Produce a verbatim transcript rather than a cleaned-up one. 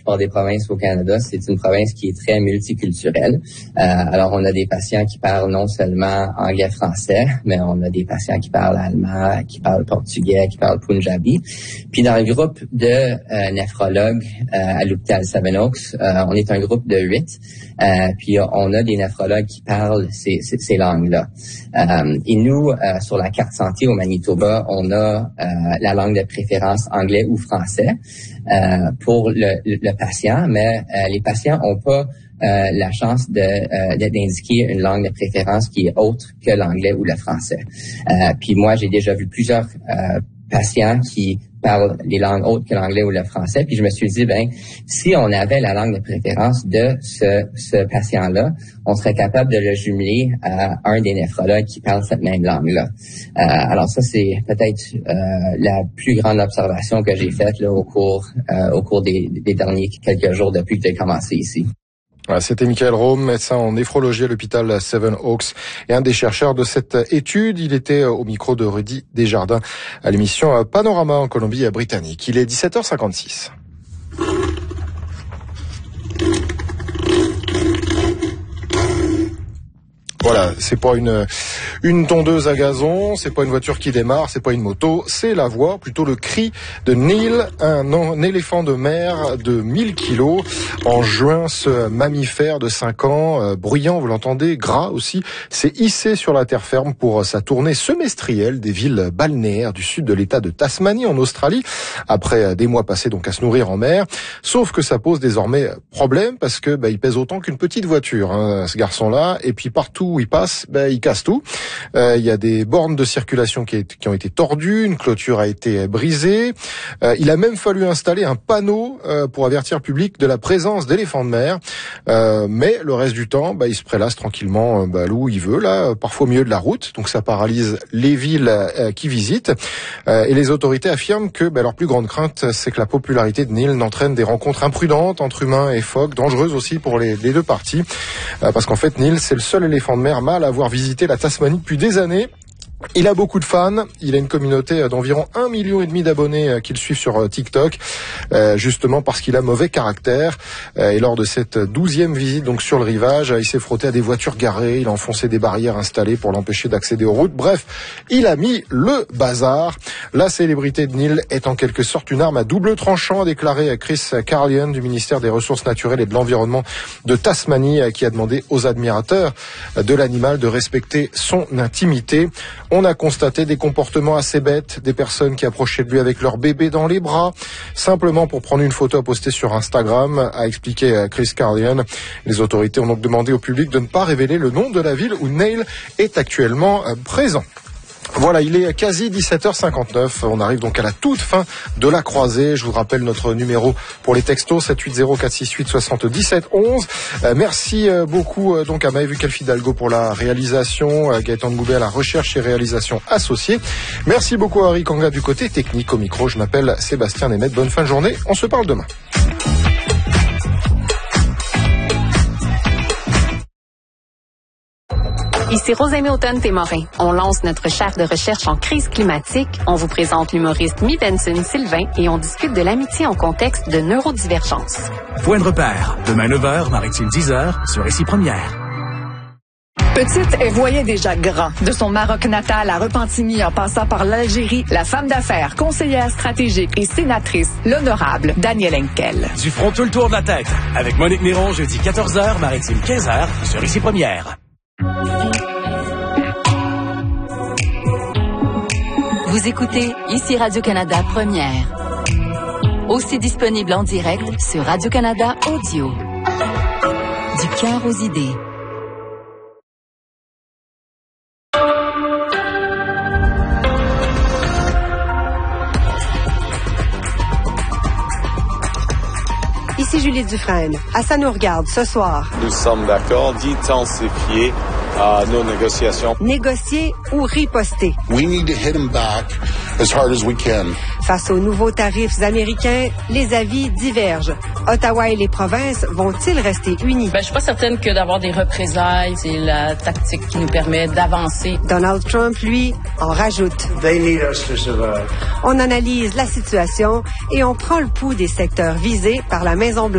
plupart des provinces au Canada, c'est une province qui est très multiculturelle. Euh, alors, on a des patients qui parlent non seulement anglais-français, mais on a des patients qui parlent allemand, qui parlent portugais, qui parlent punjabi. Puis dans le groupe de euh, néphrologues euh, à l'hôpital Seven Oaks, euh, on est un groupe de huit. Euh, puis on a des néphrologues qui parlent ces, ces, ces langues-là. Euh, et nous, euh, sur la carte santé au Manitoba, on a euh, la langue de préférence anglais ou français euh, pour le, le patient, mais euh, les patients n'ont pas euh, la chance de, euh, d'indiquer une langue de préférence qui est autre que l'anglais ou le français. Euh, puis moi, j'ai déjà vu plusieurs euh, patients qui parlent les langues autres que l'anglais ou le français, puis je me suis dit, ben, si on avait la langue de préférence de ce, ce patient-là, on serait capable de le jumeler à un des néphrologues qui parle cette même langue-là. Euh, alors ça, c'est peut-être euh, la plus grande observation que j'ai faite là au cours euh, au cours des, des derniers quelques jours depuis que j'ai commencé ici. C'était Michael Rome, médecin en néphrologie à l'hôpital Seven Oaks et un des chercheurs de cette étude. Il était au micro de Rudy Desjardins à l'émission Panorama en Colombie-Britannique. Il est dix-sept heures cinquante-six. Voilà, c'est pas une une tondeuse à gazon, c'est pas une voiture qui démarre, c'est pas une moto, c'est la voix, plutôt le cri de Neil, un, un éléphant de mer de mille kilos. En juin, ce mammifère de cinq ans, euh, bruyant, vous l'entendez, gras aussi, s'est hissé sur la terre ferme pour sa tournée semestrielle des villes balnéaires du sud de l'État de Tasmanie en Australie, après des mois passés donc à se nourrir en mer. Sauf que ça pose désormais problème parce que bah, il pèse autant qu'une petite voiture, hein, ce garçon-là, et puis partout où il passe, ben, il casse tout. Euh, il y a des bornes de circulation qui, est, qui ont été tordues, une clôture a été brisée. Euh, il a même fallu installer un panneau euh, pour avertir le public de la présence d'éléphants de mer. Euh, mais le reste du temps, ben, il se prélasse tranquillement ben, où il veut, là, parfois au milieu de la route. Donc ça paralyse les villes euh, qui visitent. Euh, et les autorités affirment que ben, leur plus grande crainte, c'est que la popularité de Neil n'entraîne des rencontres imprudentes entre humains et phoques, dangereuses aussi pour les, les deux parties. Euh, parce qu'en fait, Neil, c'est le seul éléphant de mer mâle à avoir visité la Tasmanie depuis des années. Il a beaucoup de fans, il a une communauté d'environ un million et demi d'abonnés qui le suivent sur TikTok, euh, justement parce qu'il a mauvais caractère. Euh, et lors de cette douzième visite donc sur le rivage, il s'est frotté à des voitures garées, il a enfoncé des barrières installées pour l'empêcher d'accéder aux routes. Bref, il a mis le bazar. La célébrité de Neil est en quelque sorte une arme à double tranchant, a déclaré Chris Carlian du ministère des Ressources naturelles et de l'Environnement de Tasmanie, qui a demandé aux admirateurs de l'animal de respecter son intimité. On a constaté des comportements assez bêtes, des personnes qui approchaient de lui avec leur bébé dans les bras, simplement pour prendre une photo à poster sur Instagram, a expliqué Chris Carlian. Les autorités ont donc demandé au public de ne pas révéler le nom de la ville où Neil est actuellement présent. Voilà, il est quasi dix-sept heures cinquante-neuf. On arrive donc à la toute fin de la croisée. Je vous rappelle notre numéro pour les textos sept huit zéro quatre six huit soixante-dix-sept onze. Euh, merci euh, beaucoup euh, donc à Maëvu Kelfidalgo pour la réalisation, euh, Gaëtan Goubet à la recherche et réalisation associée. Merci beaucoup à Harry Kanga du côté technique. Au micro, je m'appelle Sébastien Nemeth. Bonne fin de journée. On se parle demain. Ici Rosemée Automne-Témorin. On lance notre chaire de recherche en crise climatique. On vous présente l'humoriste Mi Benson-Sylvain et on discute de l'amitié en contexte de neurodivergence. Point de repère. Demain neuf heures, Maritime dix heures, sur Ici Première. Petite, elle voyait déjà grand. De son Maroc natal à Repentigny en passant par l'Algérie, la femme d'affaires, conseillère stratégique et sénatrice, l'honorable Danielle Henkel. Du front tout le tour de la tête. Avec Monique Néron, jeudi quatorze heures, Maritime quinze heures, sur Ici Première. Vous écoutez Ici Radio-Canada Première. Aussi disponible en direct sur Radio-Canada Audio. Du cœur aux idées. Ici Julie Dufresne. À ça nous regarde ce soir. Nous sommes d'accord d'intensifier uh, nos négociations. Négocier ou riposter. We need to hit them back as hard as we can. Face aux nouveaux tarifs américains, les avis divergent. Ottawa et les provinces vont-ils rester unis? Ben, je suis pas certaine que d'avoir des représailles, c'est la tactique qui nous permet d'avancer. Donald Trump, lui, en rajoute. They need us to survive. On analyse la situation et on prend le pouls des secteurs visés par la Maison-Blanche.